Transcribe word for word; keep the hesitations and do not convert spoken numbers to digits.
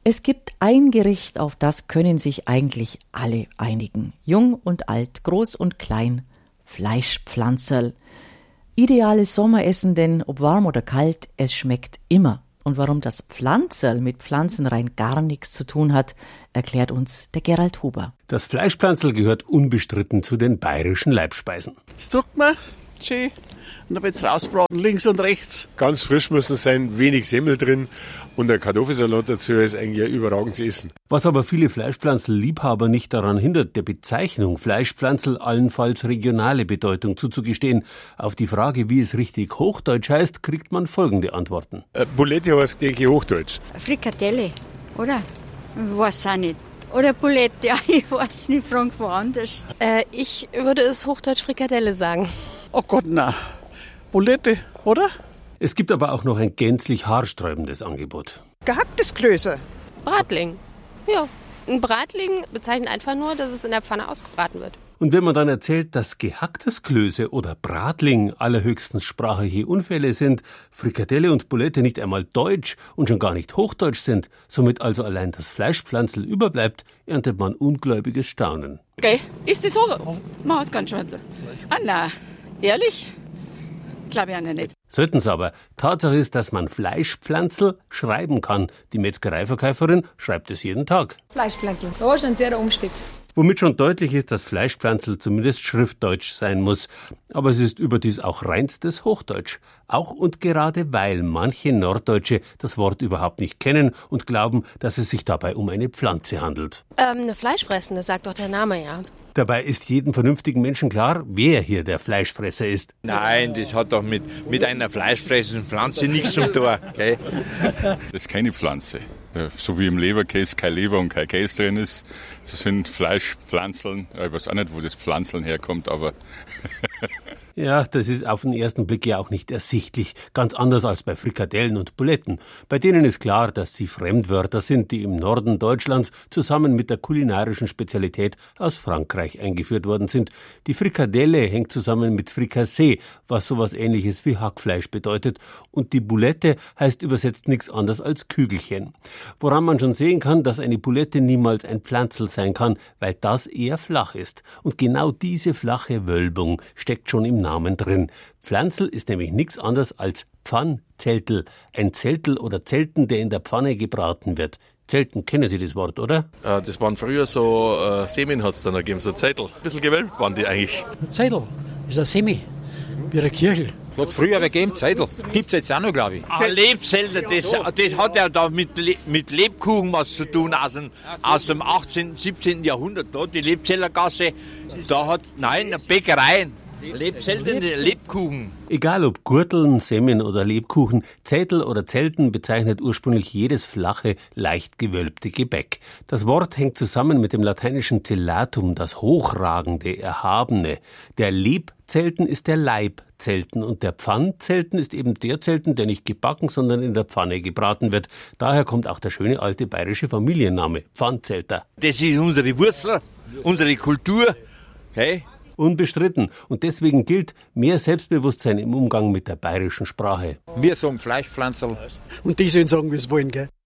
Es gibt ein Gericht, auf das können sich eigentlich alle einigen. Jung und alt, groß und klein. Fleischpflanzerl. Ideales Sommeressen, denn ob warm oder kalt, es schmeckt immer. Und warum das Pflanzerl mit Pflanzen rein gar nichts zu tun hat, erklärt uns der Gerald Huber. Das Fleischpflanzerl gehört unbestritten zu den bayerischen Leibspeisen. Das druckt man schön und dann wird's rausbraten, links und rechts. Ganz frisch müssen es sein, wenig Semmel drin und der Kartoffelsalat dazu ist eigentlich ein überragendes Essen. Was aber viele Fleischpflanzenliebhaber nicht daran hindert, der Bezeichnung Fleischpflanzerl allenfalls regionale Bedeutung zuzugestehen. Auf die Frage, wie es richtig Hochdeutsch heißt, kriegt man folgende Antworten. Äh, Bulette heißt, denke ich, Hochdeutsch. Frikadelle, oder? Ich weiß auch nicht. Oder Bulette, ja, ich weiß nicht, Frank woanders. Äh, ich würde es Hochdeutsch Frikadelle sagen. Oh Gott, na. Bulette, oder? Es gibt aber auch noch ein gänzlich haarsträubendes Angebot. Gehacktes Klöße. Bratling. Ja, ein Bratling bezeichnet einfach nur, dass es in der Pfanne ausgebraten wird. Und wenn man dann erzählt, dass gehacktes Klöße oder Bratling allerhöchstens sprachliche Unfälle sind, Frikadelle und Bulette nicht einmal deutsch und schon gar nicht hochdeutsch sind, somit also allein das Fleischpflanzerl überbleibt, erntet man ungläubiges Staunen. Okay, ist das so? Maus ganz schwarze. Ah, nein. Ehrlich? Glaube ich auch nicht. Sollten's aber. Tatsache ist, dass man Fleischpflanzerl schreiben kann. Die Metzgereiverkäuferin schreibt es jeden Tag. Fleischpflanzerl, da schon sehr umsteht. Womit schon deutlich ist, dass Fleischpflanzerl zumindest schriftdeutsch sein muss. Aber es ist überdies auch reinstes Hochdeutsch. Auch und gerade weil manche Norddeutsche das Wort überhaupt nicht kennen und glauben, dass es sich dabei um eine Pflanze handelt. Ähm, eine Fleischfressende, sagt doch der Name, ja. Dabei ist jedem vernünftigen Menschen klar, wer hier der Fleischfresser ist. Nein, das hat doch mit, mit einer fleischfressenden Pflanze nichts zu tun. Okay? Das ist keine Pflanze. So wie im Leberkäse kein Leber und kein Käse drin ist. Das sind Fleischpflanzeln. Ich weiß auch nicht, wo das Pflanzeln herkommt, aber... Ja, das ist auf den ersten Blick ja auch nicht ersichtlich. Ganz anders als bei Frikadellen und Buletten. Bei denen ist klar, dass sie Fremdwörter sind, die im Norden Deutschlands zusammen mit der kulinarischen Spezialität aus Frankreich eingeführt worden sind. Die Frikadelle hängt zusammen mit Frikassee, was sowas Ähnliches wie Hackfleisch bedeutet. Und die Bulette heißt übersetzt nichts anderes als Kügelchen. Woran man schon sehen kann, dass eine Bulette niemals ein Pflanzerl sein kann, weil das eher flach ist. Und genau diese flache Wölbung steckt schon im Namen drin. Pflanzerl ist nämlich nichts anderes als Pfannzeltel. Ein Zeltel oder Zelten, der in der Pfanne gebraten wird. Zelten, kennen Sie das Wort, oder? Äh, das waren früher so, äh, Semin hat es dann gegeben, so Zettel. Ein bisschen gewölbt waren die eigentlich. Zettel ist ein Semi, wie eine Kirche. Hat früher gegeben, Zettel. Gibt's jetzt auch noch, glaube ich. Ah, Lebzelter, das, das hat ja da mit, Le- mit Lebkuchen was zu tun aus dem, aus dem achtzehnten, siebzehnten Jahrhundert. Da, die Lebzeltergasse, da hat, nein, Bäckereien. Lebzelten, Lebkuchen. Egal ob Gurteln, Semmeln oder Lebkuchen, Zettel oder Zelten bezeichnet ursprünglich jedes flache, leicht gewölbte Gebäck. Das Wort hängt zusammen mit dem lateinischen Cellatum, das Hochragende, Erhabene. Der Lebzelten ist der Leibzelten und der Pfannzelten ist eben der Zelten, der nicht gebacken, sondern in der Pfanne gebraten wird. Daher kommt auch der schöne alte bayerische Familienname, Pfannzelter. Das ist unsere Wurzel, unsere Kultur. Okay? Unbestritten. Und deswegen gilt mehr Selbstbewusstsein im Umgang mit der bayerischen Sprache. Wir sagen Fleischpflanzerl. Und die sollen sagen, wie sie wollen, gell?